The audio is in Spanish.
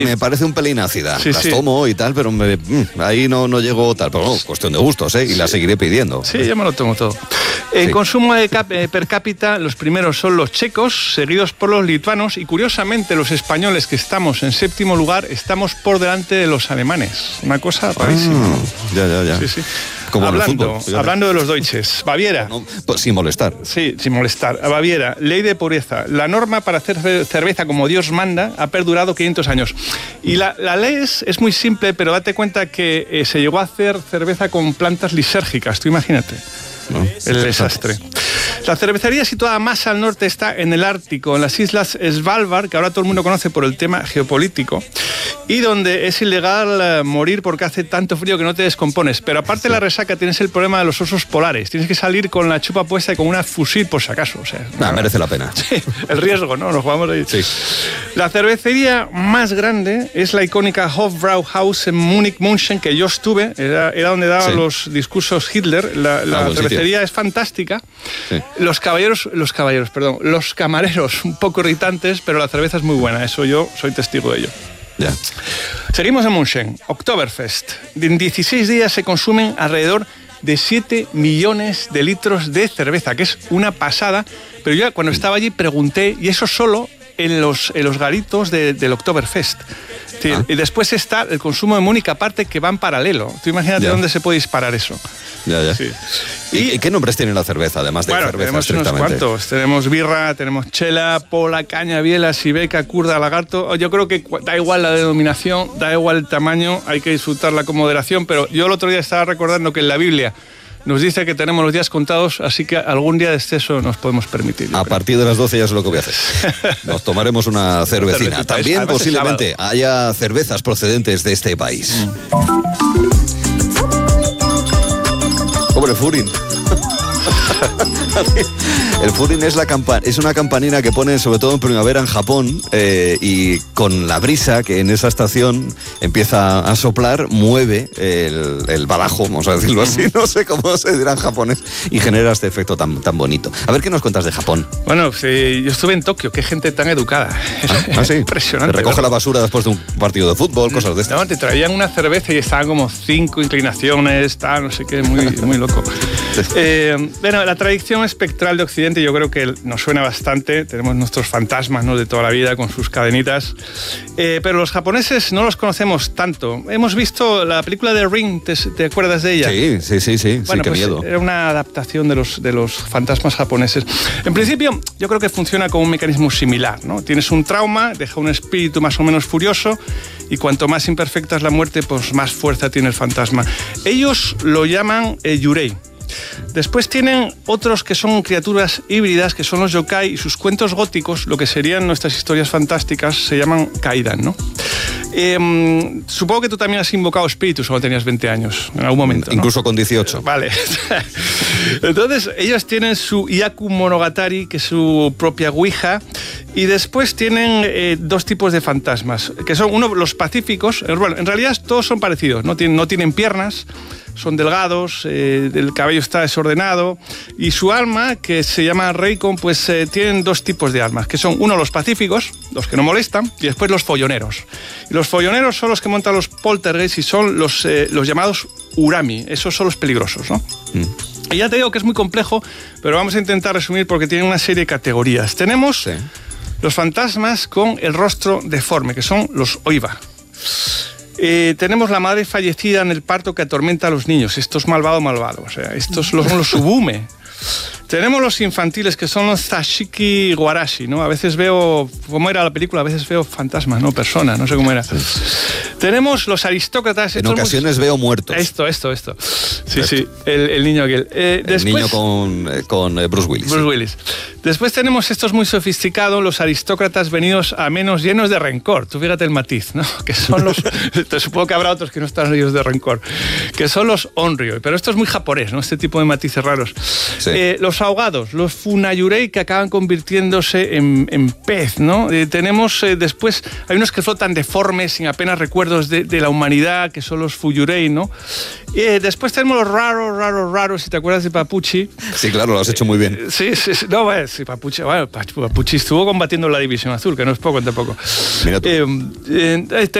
Me parece un pelín ácida. Sí, las sí. tomo y tal, pero ahí no llego tal. Pero cuestión de gustos, ¿eh? Y la seguiré pidiendo. Sí, yo me lo tomo todo. En consumo per cápita, los primeros son los checos, seguidos por los lituanos, y curiosamente los españoles, que estamos en séptimo lugar, estamos por delante de los alemanes. Una cosa rarísima. Ya. Sí, sí. Como en el fútbol, hablando de los deutsches, Baviera. No, pues sin molestar. Sí, sin molestar. A Baviera, ley de pureza. La norma para hacer cerveza como Dios manda ha perdurado 500 años. Y la ley es muy simple, pero date cuenta que se llegó a hacer cerveza con plantas lisérgicas. Tú imagínate. ¿No? El desastre. La cervecería situada más al norte está en el Ártico, en las islas Svalbard, que ahora todo el mundo conoce por el tema geopolítico, y donde es ilegal morir porque hace tanto frío que no te descompones. Pero aparte de la resaca tienes el problema de los osos polares. Tienes que salir con la chupa puesta y con una fusil por si acaso. O sea, merece la pena. Sí, el riesgo, ¿no? Nos jugamos ahí. Sí. La cervecería más grande es la icónica Hofbrauhaus en Múnich-München, que yo estuve. Era donde daban los discursos Hitler. La cervecería es fantástica. Sí. Los camareros, un poco irritantes, pero la cerveza es muy buena. Eso yo soy testigo de ello. Ya. Seguimos en München, Oktoberfest. En 16 días se consumen alrededor de 7 millones de litros de cerveza, que es una pasada. Pero yo cuando estaba allí pregunté, y eso solo en los garitos del Oktoberfest. Sí, y después está el consumo de Múnich aparte, que va en paralelo. Tú imagínate dónde se puede disparar eso. Ya. Sí. ¿Y qué nombres tiene la cerveza, además de cerveza? Tenemos unos cuantos. Tenemos birra, tenemos chela, pola, caña, biela, sibeca, kurda, lagarto. Yo creo que da igual la denominación, da igual el tamaño, hay que disfrutarla con moderación, pero yo el otro día estaba recordando que en la Biblia nos dice que tenemos los días contados, así que algún día de exceso nos podemos permitir. A partir de las 12 ya es lo que voy a hacer. Nos tomaremos una cervecina. También posiblemente haya cervezas procedentes de este país. Pobre Furin. El Furin es una campanina que ponen sobre todo en primavera en Japón, y con la brisa que en esa estación empieza a soplar, mueve el badajo, vamos a decirlo así, no sé cómo se dirá en japonés, y genera este efecto tan bonito. A ver, ¿qué nos cuentas de Japón? Bueno, sí, yo estuve en Tokio, qué gente tan educada. Sí. Impresionante. Te recoge la basura después de un partido de fútbol, cosas de estas. No, te traían una cerveza y estaban como 5 inclinaciones, no sé qué, muy loco. Bueno, la tradición espectral de Occidente yo creo que nos suena bastante. Tenemos nuestros fantasmas, ¿no?, de toda la vida con sus cadenitas. Pero los japoneses no los conocemos tanto. Hemos visto la película de Ring, ¿te acuerdas de ella? Sí, bueno, qué pues miedo. Era una adaptación de los fantasmas japoneses. En principio, yo creo que funciona como un mecanismo similar, ¿no? Tienes un trauma, deja un espíritu más o menos furioso, y cuanto más imperfecta es la muerte, pues más fuerza tiene el fantasma. Ellos lo llaman yurei. Después tienen otros que son criaturas híbridas, que son los yokai, y sus cuentos góticos, lo que serían nuestras historias fantásticas, se llaman kaidan, ¿no? Supongo que tú también has invocado espíritus cuando tenías 20 años, en algún momento, ¿no? Incluso con 18. Vale. Entonces, ellos tienen su Iaku Monogatari, que es su propia Ouija, y después tienen dos tipos de fantasmas, que son los pacíficos. Bueno, en realidad todos son parecidos, no tienen piernas, son delgados, el cabello está desordenado, y su alma, que se llama Reikon, pues tienen dos tipos de almas, que son los pacíficos, los que no molestan, y después los folloneros. Y los folloneros son los que montan los poltergeists y son los llamados urami. Esos son los peligrosos, ¿no? Y ya te digo que es muy complejo, pero vamos a intentar resumir porque tiene una serie de categorías. Tenemos los fantasmas con el rostro deforme, que son los oiva. Tenemos la madre fallecida en el parto que atormenta a los niños. Esto es malvado. O sea, estos son los subume. Tenemos los infantiles, que son los Zashiki Warashi, ¿no? A veces veo, ¿cómo era la película? A veces veo fantasmas, no personas, no sé cómo era. Tenemos los aristócratas. En ocasiones veo muertos. Esto. Sí, el niño aquel. El niño con Bruce Willis. Bruce Willis. Después tenemos estos muy sofisticados, los aristócratas venidos a menos, llenos de rencor. Tú fíjate el matiz, ¿no? Que son los... Te supongo que habrá otros que no están llenos de rencor. Que son los onryo. Pero esto es muy japonés, ¿no? Este tipo de matices raros. Sí. Los ahogados, los funayurei, que acaban convirtiéndose en pez, ¿no? Tenemos después, hay unos que flotan deformes, sin apenas recuerdo. cerdos de la humanidad, que son los Fuyurei, ¿no? Después tenemos los raros, si te acuerdas de Papuchi. Sí, claro, lo has hecho muy bien. Sí. No, sí, Papuchi estuvo combatiendo la División Azul, que no es poco, tampoco. Mira tú.